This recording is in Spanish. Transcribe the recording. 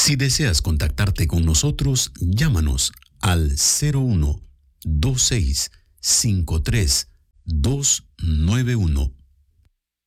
Si deseas contactarte con nosotros, llámanos al 01 26 53 291.